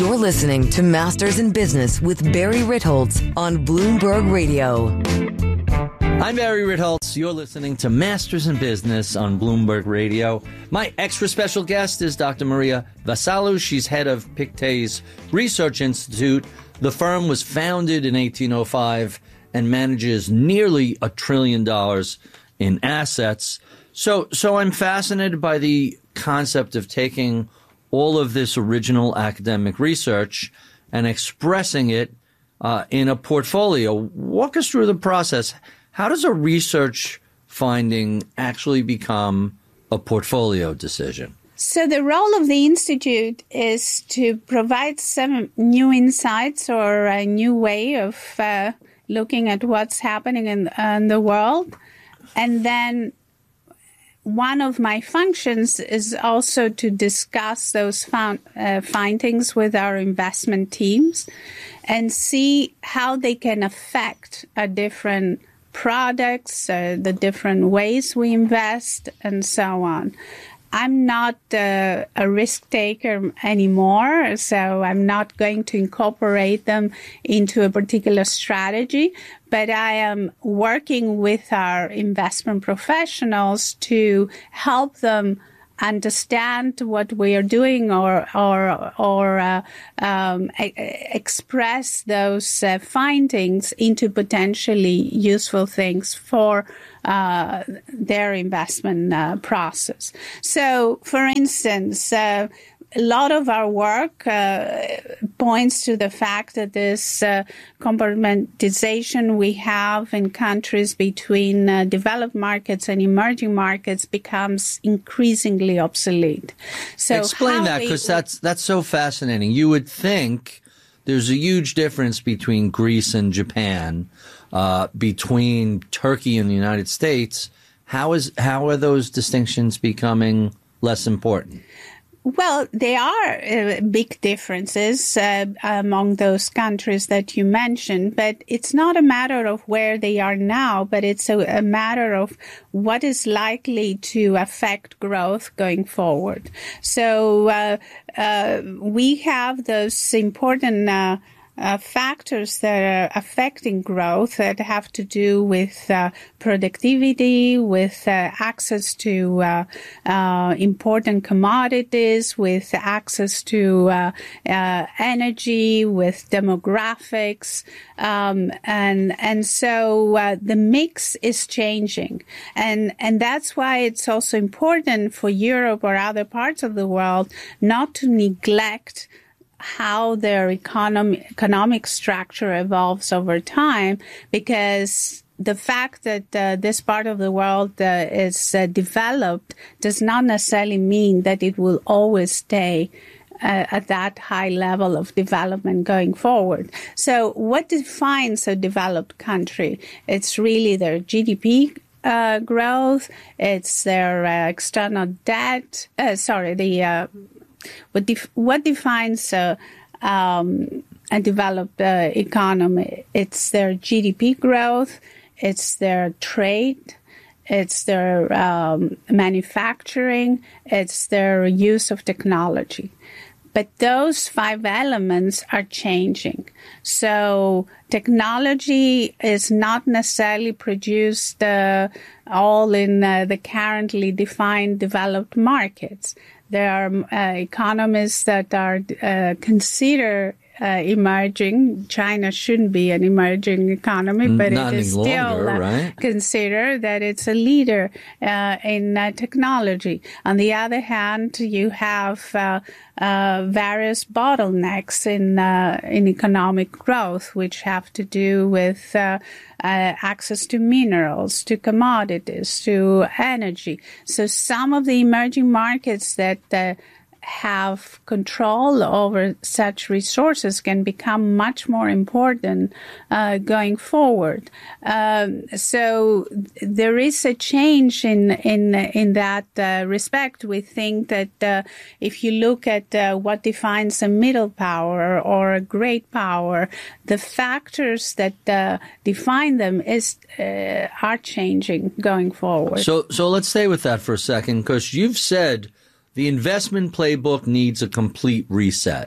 You're listening to Masters in Business with Barry Ritholtz on Bloomberg Radio. I'm Barry Ritholtz. You're listening to Masters in Business on Bloomberg Radio. My extra special guest is Dr. Maria Vassalou. She's head of Pictet's Research Institute. The firm was founded in 1805 and manages nearly $1 trillion in assets. So I'm fascinated by the concept of taking all of this original academic research and expressing it in a portfolio. Walk us through the process. How does a research finding actually become a portfolio decision? So the role of the Institute is to provide some new insights or a new way of looking at what's happening in the world. And then one of my functions is also to discuss those findings with our investment teams and see how they can affect a different products, the different ways we invest, and so on. I'm not a risk taker anymore, so I'm not going to incorporate them into a particular strategy, but I am working with our investment professionals to help them understand what we are doing or express those findings into potentially useful things for their investment process. So, for instance, a lot of our work points to the fact that this compartmentalization we have in countries between developed markets and emerging markets becomes increasingly obsolete. So explain that, because that's so fascinating. You would think there's a huge difference between Greece and Japan, between Turkey and the United States. How are those distinctions becoming less important? Well, there are big differences among those countries that you mentioned, but it's not a matter of where they are now, but it's a matter of what is likely to affect growth going forward. So we have those important factors that are affecting growth that have to do with productivity, with access to important commodities, with access to energy, with demographics, and so the mix is changing, and that's why it's also important for Europe or other parts of the world not to neglect how their economic structure evolves over time, because the fact that this part of the world is developed does not necessarily mean that it will always stay at that high level of development going forward. So what defines a developed country? It's really their GDP growth, it's their external debt, what defines a developed economy? It's their GDP growth, it's their trade, it's their manufacturing, it's their use of technology. But those 5 elements are changing. So technology is not necessarily produced all in the currently defined developed markets. There are economies that are considered emerging. China shouldn't be an emerging economy, but it is still considered that it's a leader in technology. On the other hand, you have various bottlenecks in economic growth, which have to do with access to minerals, to commodities, to energy. So some of the emerging markets that have control over such resources can become much more important going forward. So there is a change in that respect. We think that if you look at what defines a middle power or a great power, the factors that define them are changing going forward. So let's stay with that for a second, because you've said the investment playbook needs a complete reset.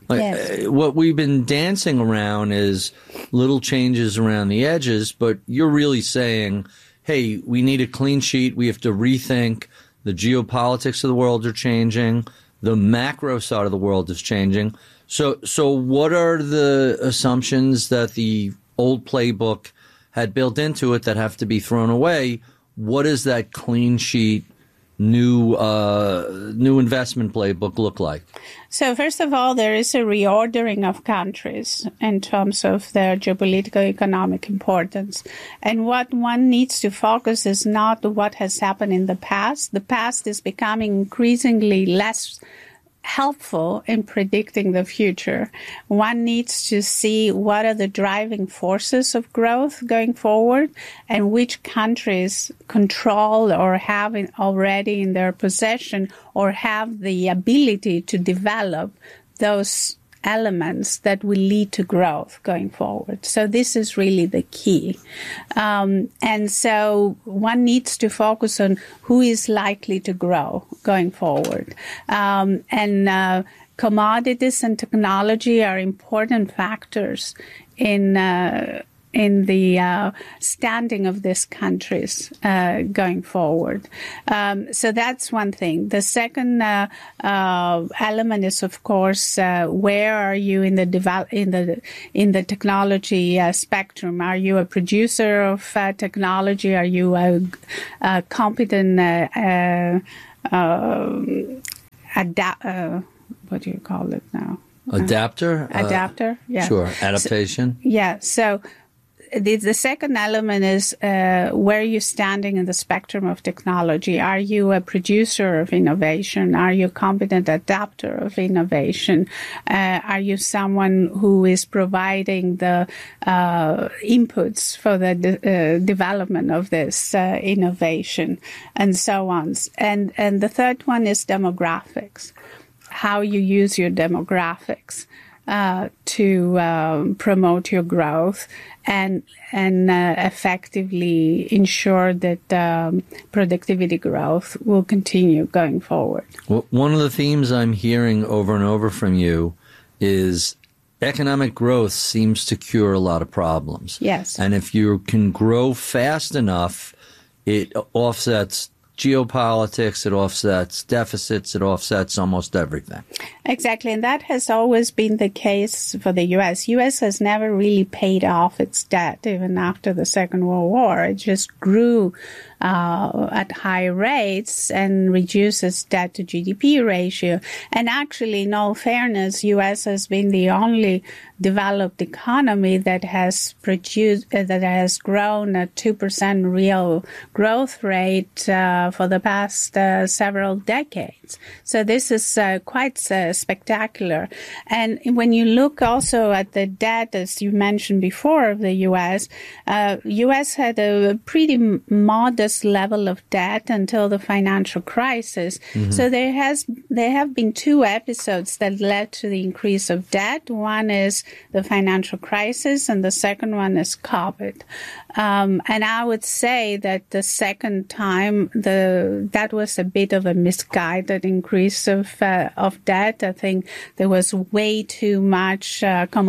Yes. What we've been dancing around is little changes around the edges, but you're really saying, hey, we need a clean sheet. We have to rethink. The geopolitics of the world are changing. The macro side of the world is changing. So what are the assumptions that the old playbook had built into it that have to be thrown away? What is that clean sheet, new investment playbook look like? So first of all, there is a reordering of countries in terms of their geopolitical economic importance. And what one needs to focus is not what has happened in the past. The past is becoming increasingly less helpful in predicting the future. One needs to see what are the driving forces of growth going forward and which countries control or have already in their possession or have the ability to develop those elements that will lead to growth going forward. So this is really the key. And so one needs to focus on who is likely to grow going forward. Commodities and technology are important factors in the standing of these countries going forward. So that's one thing. The second element is, of course, where are you in the technology spectrum? Are you a producer of technology? Are you a competent what do you call it now? Adapter? Adapter, yeah. Sure. Adaptation? So the second element is where you're standing in the spectrum of technology. Are you a producer of innovation? Are you a competent adapter of innovation? Are you someone who is providing the inputs for the development of this innovation, and so on? And the third one is demographics. How you use your demographics to promote your growth and effectively ensure that productivity growth will continue going forward. Well, one of the themes I'm hearing over and over from you is economic growth seems to cure a lot of problems. Yes. And if you can grow fast enough, it offsets geopolitics, it offsets deficits, it offsets almost everything. Exactly, and that has always been the case for the U.S. U.S. has never really paid off its debt, even after the Second World War. It just grew at high rates and reduces debt to GDP ratio. And actually, in all fairness, U.S. has been the only developed economy that has grown at 2% real growth rate for the past several decades. So this is quite spectacular. And when you look also at the debt, as you mentioned before, of the U.S., U.S. had a pretty modest level of debt until the financial crisis. Mm-hmm. So there have been two episodes that led to the increase of debt. One is the financial crisis, and the second one is COVID. And I would say that the second time, that was a bit of a misguided increase of debt. I think there was way too much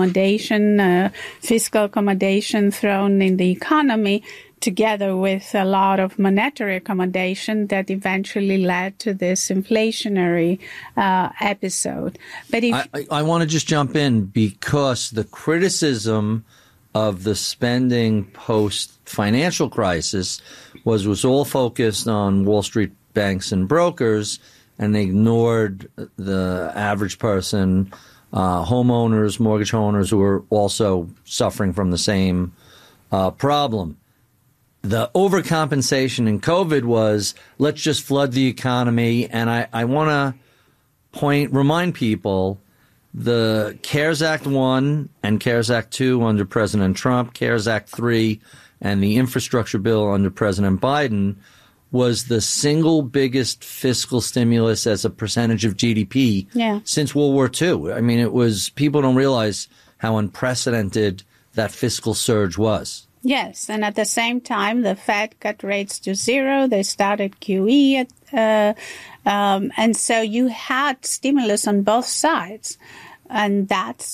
fiscal accommodation thrown in the economy, together with a lot of monetary accommodation that eventually led to this inflationary episode. But I want to just jump in, because the criticism of the spending post-financial crisis was all focused on Wall Street banks and brokers, and they ignored the average person, homeowners, mortgage owners, who were also suffering from the same problem. The overcompensation in COVID was, let's just flood the economy. And I want to remind people, the CARES Act 1 and CARES Act 2 under President Trump, CARES Act 3 and the infrastructure bill under President Biden was the single biggest fiscal stimulus as a percentage of GDP since World War II. I mean, people don't realize how unprecedented that fiscal surge was. Yes, and at the same time, the Fed cut rates to zero. They started QE, and so you had stimulus on both sides. And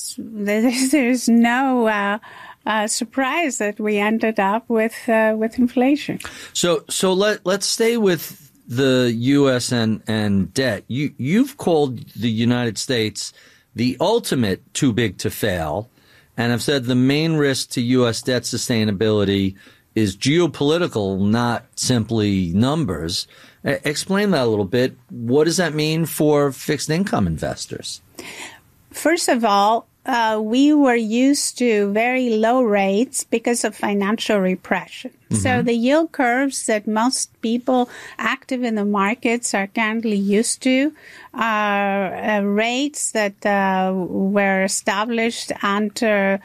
there's no surprise that we ended up with inflation. So let's stay with the U.S. and debt. You've called the United States the ultimate too big to fail, and have said the main risk to U.S. debt sustainability is geopolitical, not simply numbers. Explain that a little bit. What does that mean for fixed income investors? First of all, we were used to very low rates because of financial repression. Mm-hmm. So the yield curves that most people active in the markets are currently used to are rates that were established under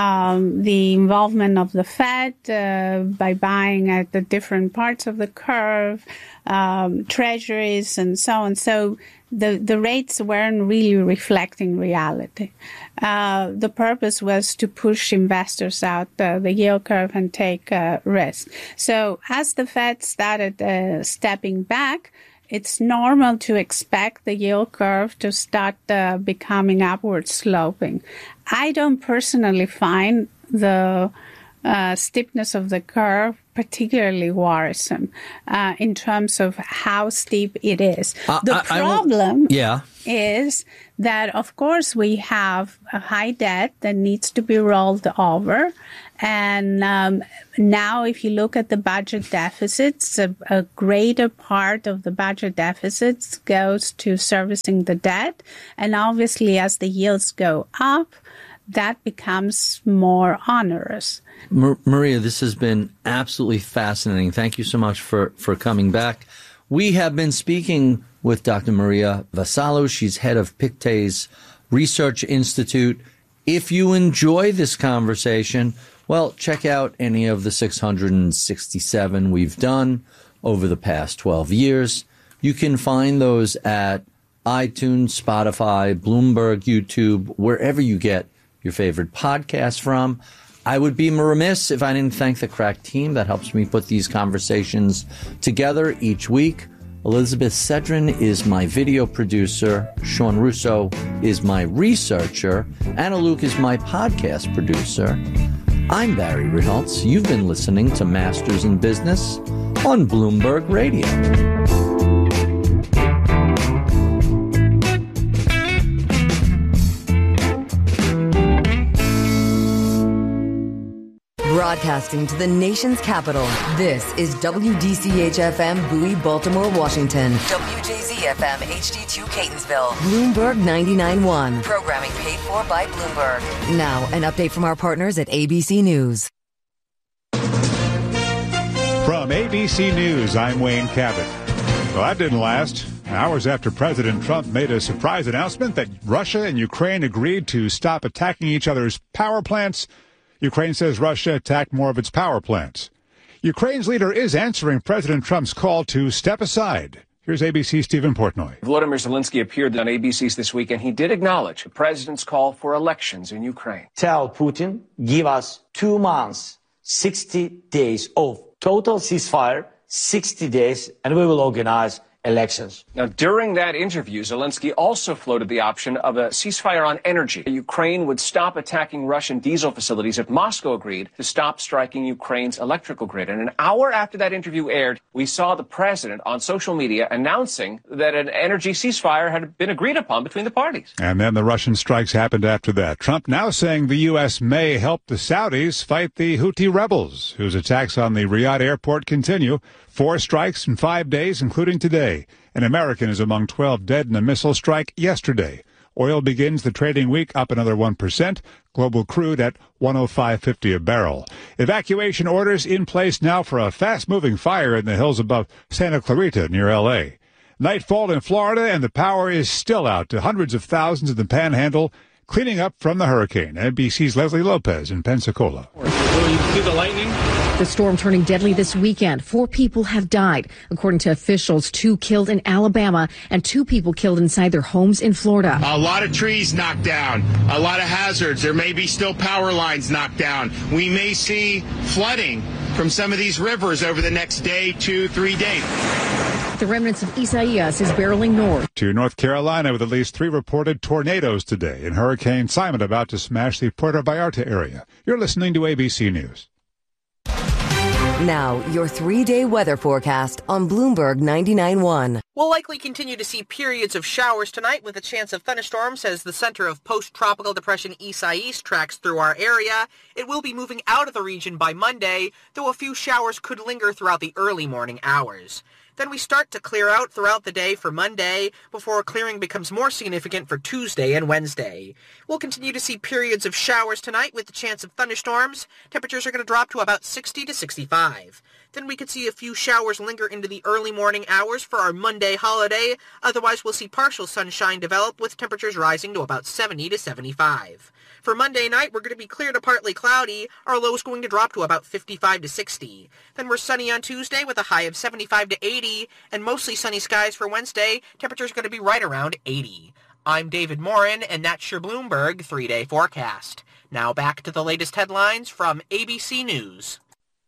the involvement of the Fed by buying at the different parts of the curve, treasuries, and so on. So the rates weren't really reflecting reality. The purpose was to push investors out the yield curve and take risk. So as the Fed started stepping back, it's normal to expect the yield curve to start becoming upward sloping. I don't personally find the steepness of the curve particularly worrisome in terms of how steep it is. The problem is that, of course, we have a high debt that needs to be rolled over. And now if you look at the budget deficits, a greater part of the budget deficits goes to servicing the debt. And obviously, as the yields go up, that becomes more onerous. Maria, this has been absolutely fascinating. Thank you so much for coming back. We have been speaking with Dr. Maria Vassallo. She's head of Pictet's Research Institute. If you enjoy this conversation, well, check out any of the 667 we've done over the past 12 years. You can find those at iTunes, Spotify, Bloomberg, YouTube, wherever you get your favorite podcast from. I would be remiss if I didn't thank the crack team that helps me put these conversations together each week. Elizabeth Cedrin is my video producer. Sean Russo is my researcher. Anna Luke is my podcast producer. I'm Barry Ritholtz. You've been listening to Masters in Business on Bloomberg Radio. Broadcasting to the nation's capital, this is WDCH-FM Bowie, Baltimore, Washington. WJZ-FM HD2 Catonsville. Bloomberg 99.1. Programming paid for by Bloomberg. Now, an update from our partners at ABC News. From ABC News, I'm Wayne Cabot. Well, that didn't last. Hours after President Trump made a surprise announcement that Russia and Ukraine agreed to stop attacking each other's power plants, Ukraine says Russia attacked more of its power plants. Ukraine's leader is answering President Trump's call to step aside. Here's ABC's Stephen Portnoy. Volodymyr Zelensky appeared on ABC this week, and he did acknowledge the president's call for elections in Ukraine. Tell Putin, give us 2 months, 60 days of total ceasefire, 60 days, and we will organize elections. Now, during that interview, Zelensky also floated the option of a ceasefire on energy. Ukraine would stop attacking Russian diesel facilities if Moscow agreed to stop striking Ukraine's electrical grid. And an hour after that interview aired, we saw the president on social media announcing that an energy ceasefire had been agreed upon between the parties. And then the Russian strikes happened after that. Trump now saying the U.S. may help the Saudis fight the Houthi rebels, whose attacks on the Riyadh airport continue. 4 strikes in 5 days, including today. An American is among 12 dead in a missile strike yesterday. Oil begins the trading week up another 1%. Global crude at $105.50 a barrel. Evacuation orders in place now for a fast-moving fire in the hills above Santa Clarita near L.A. Nightfall in Florida, and the power is still out to hundreds of thousands in the Panhandle, cleaning up from the hurricane. NBC's Leslie Lopez in Pensacola. Will you see the lightning? The storm turning deadly this weekend. 4 people have died. According to officials, 2 killed in Alabama and 2 people killed inside their homes in Florida. A lot of trees knocked down, a lot of hazards. There may be still power lines knocked down. We may see flooding from some of these rivers over the next day, 2, 3 days. The remnants of Isaias is barreling north. To North Carolina with at least 3 reported tornadoes today in Hurricane Simon about to smash the Puerto Vallarta area. You're listening to ABC News. Now, your 3-day weather forecast on Bloomberg 99.1. We'll likely continue to see periods of showers tonight with a chance of thunderstorms as the center of post-tropical depression Isaias tracks through our area. It will be moving out of the region by Monday, though a few showers could linger throughout the early morning hours. Then we start to clear out throughout the day for Monday before clearing becomes more significant for Tuesday and Wednesday. We'll continue to see periods of showers tonight with the chance of thunderstorms. Temperatures are going to drop to about 60 to 65. Then we could see a few showers linger into the early morning hours for our Monday holiday. Otherwise, we'll see partial sunshine develop with temperatures rising to about 70 to 75. For Monday night, we're going to be clear to partly cloudy. Our low is going to drop to about 55 to 60. Then we're sunny on Tuesday with a high of 75 to 80, and mostly sunny skies for Wednesday. Temperature's going to be right around 80. I'm David Morin, and that's your Bloomberg 3-day forecast. Now back to the latest headlines from ABC News.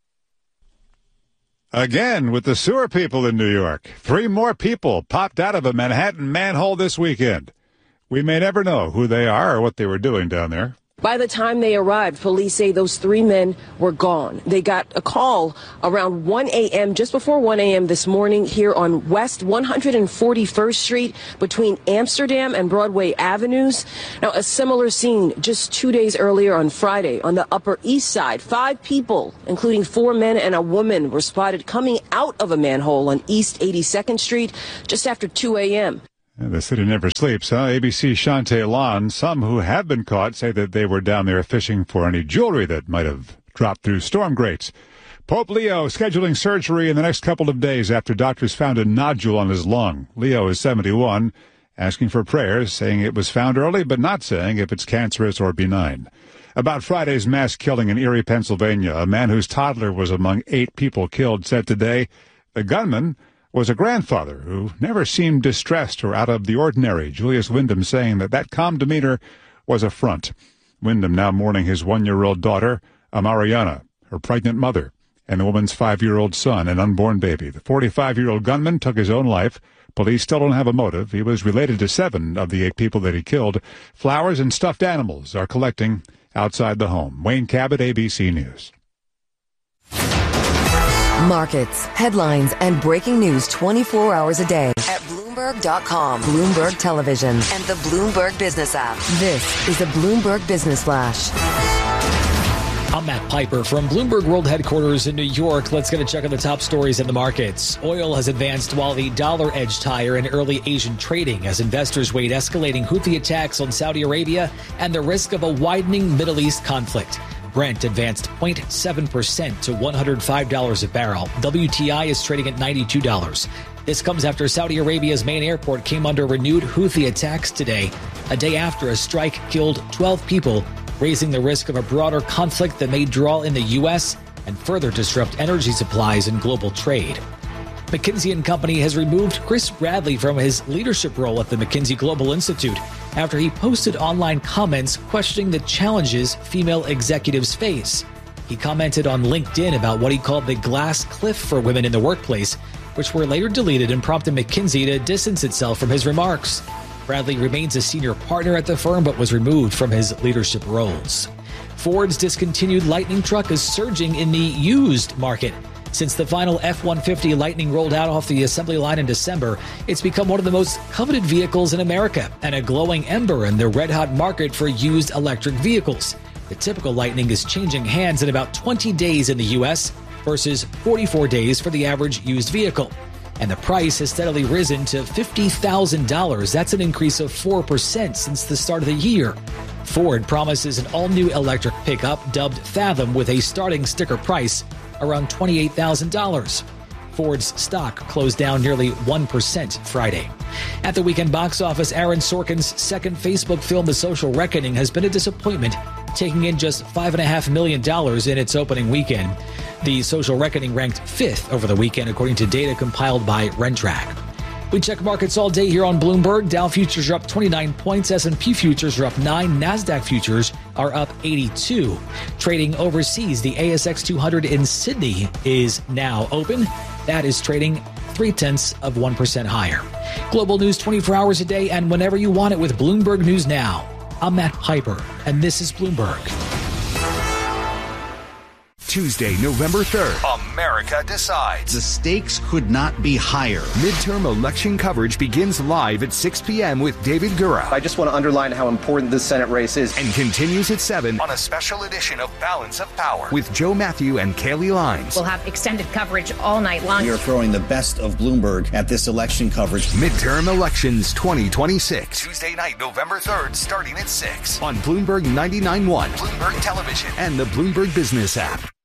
Again, with the sewer people in New York, 3 more people popped out of a Manhattan manhole this weekend. We may never know who they are or what they were doing down there. By the time they arrived, police say those 3 men were gone. They got a call around 1 a.m., just before 1 a.m. this morning here on West 141st Street between Amsterdam and Broadway Avenues. Now, a similar scene just 2 days earlier on Friday on the Upper East Side. 5 people, including 4 men and a woman, were spotted coming out of a manhole on East 82nd Street just after 2 a.m. The city never sleeps, huh? ABC's Shantae Lon. Some who have been caught say that they were down there fishing for any jewelry that might have dropped through storm grates. Pope Leo scheduling surgery in the next couple of days after doctors found a nodule on his lung. Leo is 71, asking for prayers, saying it was found early, but not saying if it's cancerous or benign. About Friday's mass killing in Erie, Pennsylvania, a man whose toddler was among 8 people killed said today the gunman was a grandfather who never seemed distressed or out of the ordinary. Julius Wyndham saying that calm demeanor was a front. Wyndham now mourning his 1-year-old daughter, Amariana, her pregnant mother, and the woman's 5-year-old son, an unborn baby. The 45-year-old gunman took his own life. Police still don't have a motive. He was related to 7 of the 8 people that he killed. Flowers and stuffed animals are collecting outside the home. Wayne Cabot, ABC News. Markets, headlines, and breaking news 24 hours a day at Bloomberg.com, Bloomberg Television, and the Bloomberg Business app. This is a Bloomberg Business Flash. I'm Matt Piper from Bloomberg World Headquarters in New York. Let's get a check on the top stories in the markets. Oil has advanced while the dollar edged higher in early Asian trading as investors weighed escalating Houthi attacks on Saudi Arabia and the risk of a widening Middle East conflict. Brent advanced 0.7% to $105 a barrel. WTI is trading at $92. This comes after Saudi Arabia's main airport came under renewed Houthi attacks today, a day after a strike killed 12 people, raising the risk of a broader conflict that may draw in the U.S. and further disrupt energy supplies and global trade. McKinsey & Company has removed Chris Bradley from his leadership role at the McKinsey Global Institute after he posted online comments questioning the challenges female executives face. He commented on LinkedIn about what he called the glass cliff for women in the workplace, which were later deleted and prompted McKinsey to distance itself from his remarks. Bradley remains a senior partner at the firm but was removed from his leadership roles. Ford's discontinued Lightning truck is surging in the used market. Since the final F-150 Lightning rolled out off the assembly line in December, it's become one of the most coveted vehicles in America and a glowing ember in the red-hot market for used electric vehicles. The typical Lightning is changing hands in about 20 days in the U.S. versus 44 days for the average used vehicle. And the price has steadily risen to $50,000. That's an increase of 4% since the start of the year. Ford promises an all-new electric pickup dubbed Fathom with a starting sticker price around $28,000. Ford's stock closed down nearly 1% Friday. At the weekend box office, Aaron Sorkin's second Facebook film, The Social Reckoning, has been a disappointment, taking in just $5.5 million in its opening weekend. The Social Reckoning ranked 5th over the weekend, according to data compiled by Rentrack. We check markets all day here on Bloomberg. Dow futures are up 29 points. S&P futures are up 9. NASDAQ futures are up 82. Trading overseas, the ASX 200 in Sydney is now open. That is trading 0.3% higher. Global news 24 hours a day and whenever you want it with Bloomberg News Now. I'm Matt Piper, and this is Bloomberg. Tuesday, November 3rd, America decides. The stakes could not be higher. Midterm election coverage begins live at 6 p.m. with David Gura. I just want to underline how important this Senate race is. And continues at 7 on a special edition of Balance of Power with Joe Matthew and Kaylee Lines. We'll have extended coverage all night long. We are throwing the best of Bloomberg at this election coverage. Midterm Elections 2026. Tuesday night, November 3rd, starting at 6 on Bloomberg 99.1, Bloomberg Television, and the Bloomberg Business app.